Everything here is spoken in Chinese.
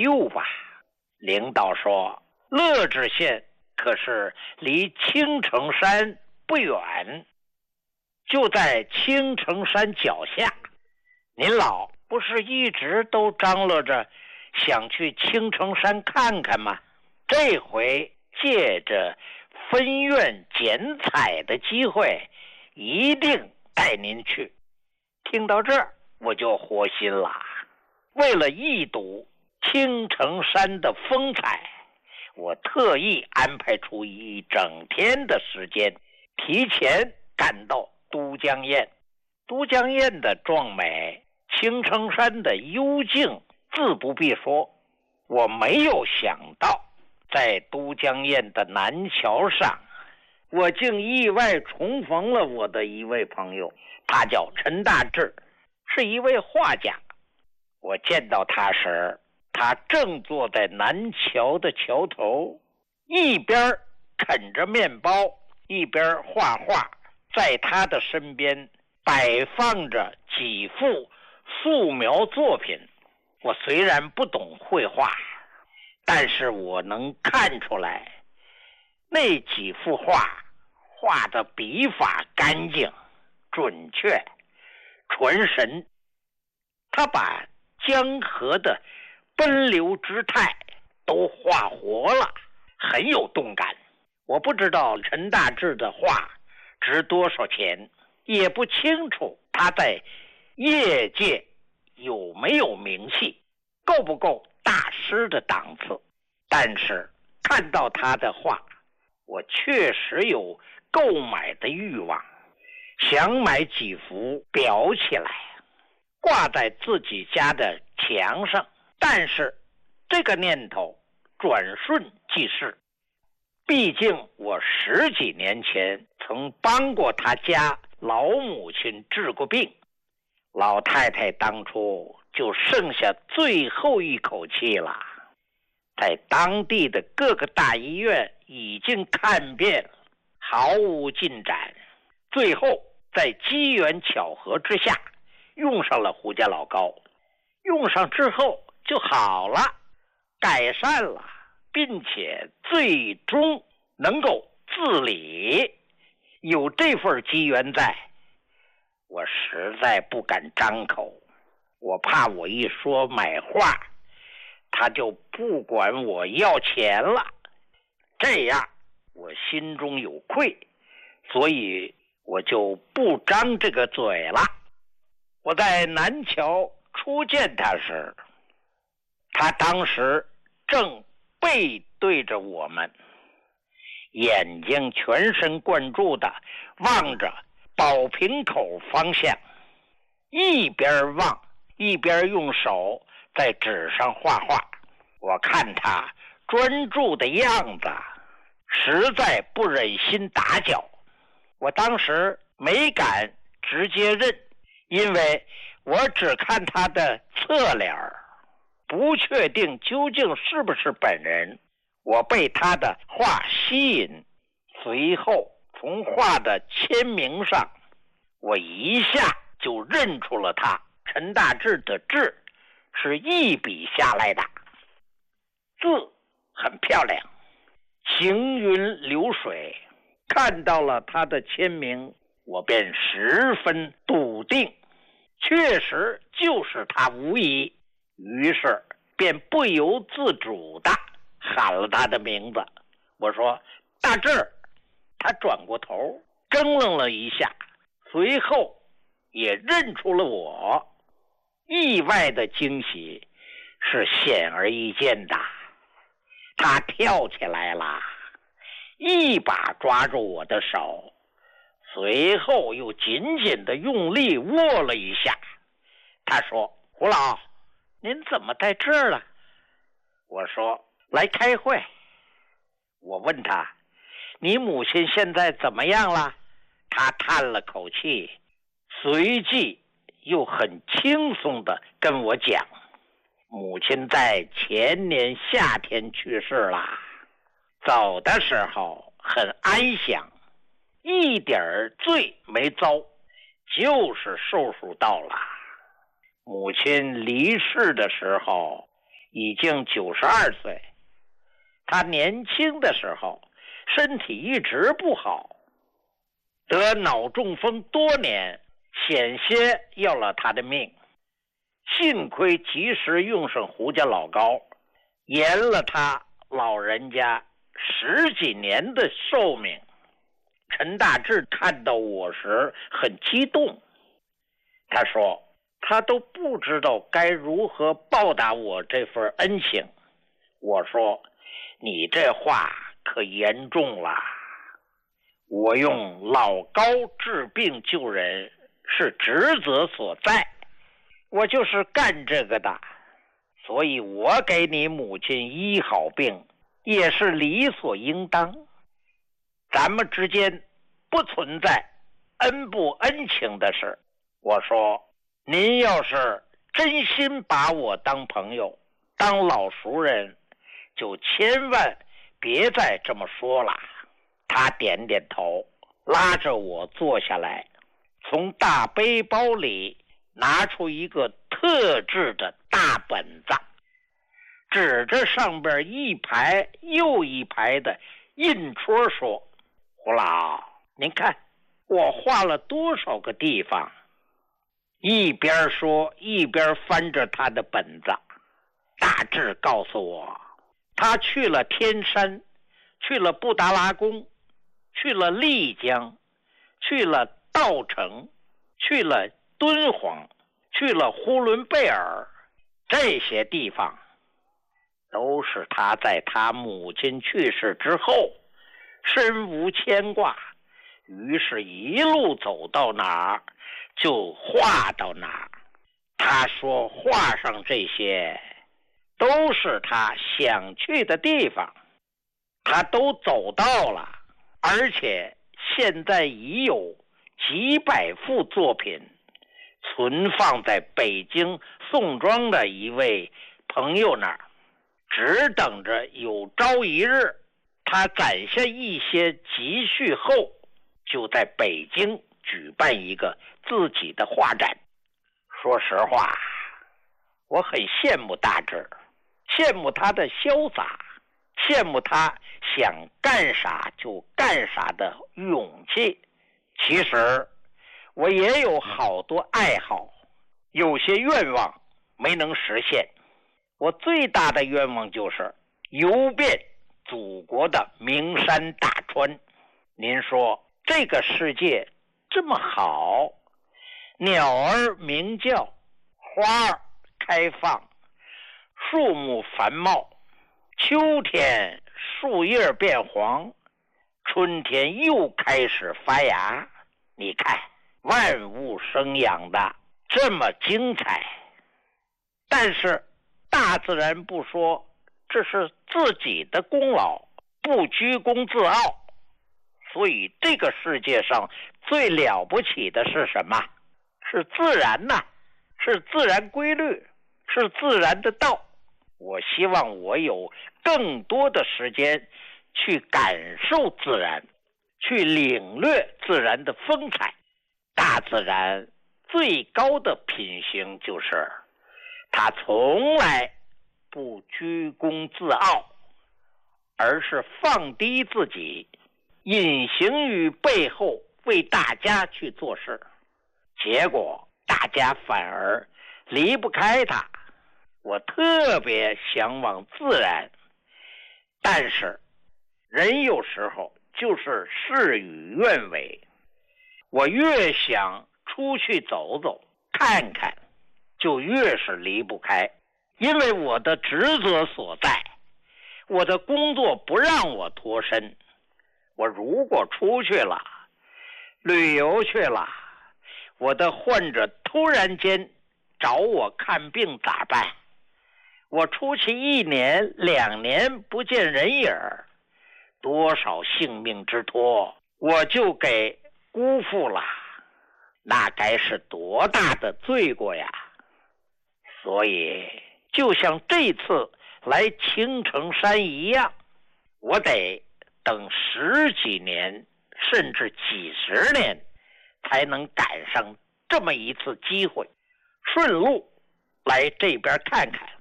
务吧。领导说，乐知县可是离青城山不远，就在青城山脚下。您老不是一直都张罗着想去青城山看看吗？这回借着分院剪彩的机会，一定带您去。听到这儿，我就活心了。为了一睹青城山的风采，我特意安排出一整天的时间，提前赶到都江堰。都江堰的壮美，青城山的幽静，自不必说。我没有想到，在都江堰的南桥上，我竟意外重逢了我的一位朋友，他叫陈大志，是一位画家。我见到他时，他正坐在南桥的桥头，一边啃着面包，一边画画。在他的身边摆放着几幅素描作品。我虽然不懂绘画，但是我能看出来，那几幅画画的笔法干净、准确、纯神。他把江河的奔流之态都画活了，很有动感。我不知道陈大志的画值多少钱，也不清楚他在业界有没有名气，够不够大师的档次。但是看到他的画，我确实有购买的欲望，想买几幅裱起来，挂在自己家的墙上。但是这个念头转瞬即逝，毕竟我10几年前曾帮过他家老母亲治过病，老太太当初就剩下最后一口气了，在当地的各个大医院已经看遍了，毫无进展。最后在机缘巧合之下用上了胡家老膏，用上之后就好了，改善了，并且最终能够自理。有这份机缘在，我实在不敢张口，我怕我一说买画，他就不管我要钱了，这样我心中有愧，所以我就不张这个嘴了。我在南桥初见他时，他当时正背对着我们，眼睛全神贯注地望着宝瓶口方向，一边望一边用手在纸上画画。我看他专注的样子，实在不忍心打搅。我当时没敢直接认，因为我只看他的侧脸，不确定究竟是不是本人。我被他的画吸引，随后从画的签名上，我一下就认出了他。陈大志的志是一笔下来的，字很漂亮，行云流水。看到了他的签名，我便十分笃定，确实就是他无疑。于是便不由自主地喊了他的名字。我说，大志。他转过头怔愣了一下，随后也认出了我。意外的惊喜是显而易见的，他跳起来了，一把抓住我的手，随后又紧紧地用力握了一下。他说，胡老，您怎么在这儿了？我说，来开会。我问他，你母亲现在怎么样了？他叹了口气，随即又很轻松地跟我讲，母亲在前年夏天去世了，走的时候很安详，一点罪没遭，就是寿数到了。母亲离世的时候已经92岁。他年轻的时候身体一直不好，得脑中风多年，险些要了他的命。幸亏及时用上胡家老膏，延了他老人家10几年的寿命。陈大志看到我时很激动，他说他都不知道该如何报答我这份恩情。我说你这话可严重了，我用老膏治病救人是职责所在，我就是干这个的，所以我给你母亲医好病也是理所应当。咱们之间不存在恩不恩情的事。我说您要是真心把我当朋友当老熟人，就千万别再这么说了。他点点头，拉着我坐下来，从大背包里拿出一个特制的大本子，指着上边一排又一排的印戳说，胡老，您看我画了多少个地方。一边说一边翻着他的本子。大致告诉我，他去了天山，去了布达拉宫，去了丽江，去了稻城，去了敦煌，去了呼伦贝尔，这些地方都是他在他母亲去世之后身无牵挂，于是一路走到哪儿就画到哪儿。他说画上这些都是他想去的地方，他都走到了，而且现在已有几百幅作品存放在北京宋庄的一位朋友那儿，只等着有朝一日他攒下一些积蓄后，就在北京举办一个自己的画展。说实话，我很羡慕大志，羡慕他的潇洒，羡慕他想干啥就干啥的勇气。其实我也有好多爱好，有些愿望没能实现。我最大的愿望就是游遍祖国的名山大川。您说这个世界这么好，鸟儿鸣叫，花儿开放，树木繁茂，秋天树叶变黄，春天又开始发芽。你看万物生养的这么精彩，但是大自然不说这是自己的功劳，不居功自傲。所以这个世界上最了不起的是什么？是自然呐，是自然规律，是自然的道。我希望我有更多的时间去感受自然，去领略自然的风采。大自然最高的品行就是它从来不居功自傲，而是放低自己，隐形于背后为大家去做事，结果大家反而离不开它。我特别向往自然，但是人有时候就是事与愿违。我越想出去走走看看，就越是离不开，因为我的职责所在，我的工作不让我脱身。我如果出去了，旅游去了，我的患者突然间找我看病咋办？我出去1年2年不见人影，多少性命之托我就给辜负了，那该是多大的罪过呀！所以就像这次来青城山一样，我得等10几年甚至几十年才能赶上这么一次机会，顺路来这边看看。